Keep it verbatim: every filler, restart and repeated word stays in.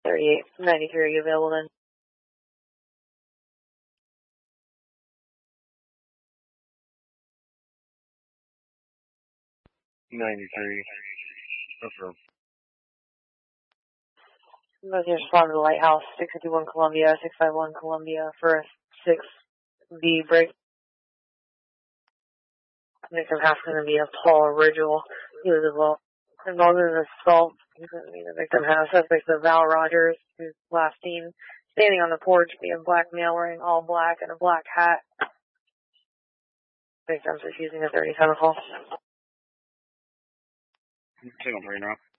thirty-eight ninety-three available then. ninety-three. Affirm. Let's respond to the lighthouse, six fifty-one Columbia, six five one Columbia for a six B break. Victim has going to be a Paul Ridgel. He was involved involved in an assault. The victim has suspect of Val Rogers, who's last seen standing on the porch, being black male wearing all black and a black hat. Victim's refusing a thirty-seven call. Signal three now.